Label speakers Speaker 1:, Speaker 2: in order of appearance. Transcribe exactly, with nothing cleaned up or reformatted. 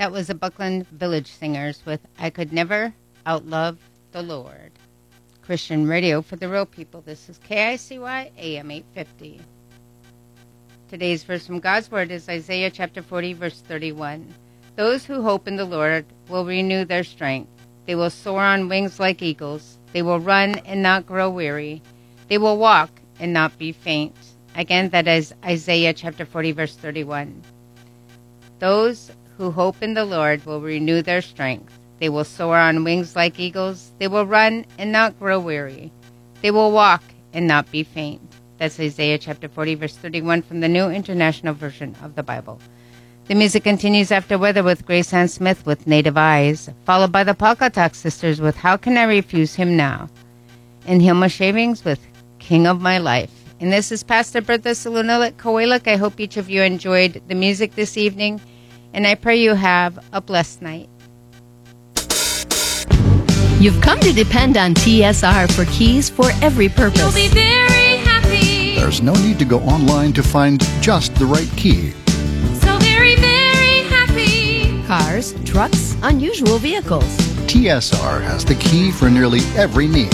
Speaker 1: That was the Buckland Village Singers with I Could Never Outlove the Lord. Christian radio for the real people. This is K I C Y A M eight fifty. Today's verse from God's Word is Isaiah chapter forty, verse thirty-one. Those who hope in the Lord will renew their strength. They will soar on wings like eagles. They will run and not grow weary. They will walk and not be faint. Again, that is Isaiah chapter forty, verse thirty-one. Those who hope in the Lord will renew their strength. They will soar on wings like eagles. They will run and not grow weary. They will walk and not be faint. That's Isaiah chapter forty, verse thirty-one from the New International Version of the Bible. The music continues after weather with Grace Ann Smith with Native Eyes, followed by the Polka Talk Sisters with How Can I Refuse Him Now? And Hilma Shavings with King of My Life. And this is Pastor Bertha Salunilek Kowalik. I hope each of you enjoyed the music this evening, and I pray you have a blessed night.
Speaker 2: You've come to depend on T S R for keys for every purpose.
Speaker 3: You'll be very happy.
Speaker 4: There's no need to go online to find just the right key.
Speaker 3: So very, very happy.
Speaker 2: Cars, trucks, unusual vehicles.
Speaker 4: T S R has the key for nearly every need.